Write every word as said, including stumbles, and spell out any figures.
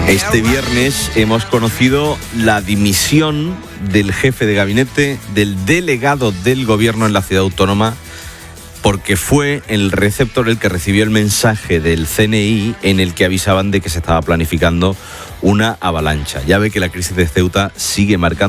Este viernes hemos conocido la dimisión del jefe de gabinete del delegado del gobierno en la ciudad autónoma, porque fue el receptor el que recibió el mensaje del C N I en el que avisaban de que se estaba planificando una avalancha. Ya ve que la crisis de Ceuta sigue marcando